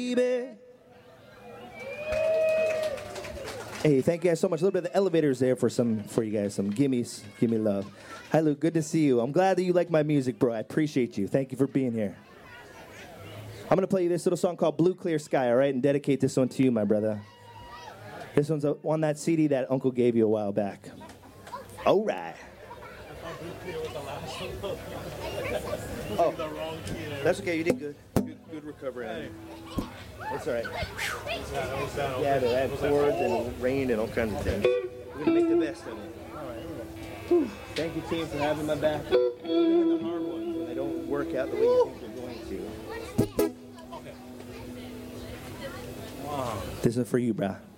baby. Hey, thank you guys so much. A little bit of the elevators there for you guys, some gimmies. Give me love. Hi, Luke. Good to see you. I'm glad that you like my music, bro. I appreciate you. Thank you for being here. I'm going to play you this little song called Blue Clear Sky, all right? And dedicate this one to you, my brother. This one's on that CD that Uncle gave you a while back. All right. Oh, that's okay. You did good. Good recovery. That's all right. Yeah, they had chords and rain and all kinds of things. We're going to make the best of it. All right. Whew. Thank you, team, for having my back. Even the hard ones when they don't work out the way you think they're going to. Okay. Wow. This is for you, brah.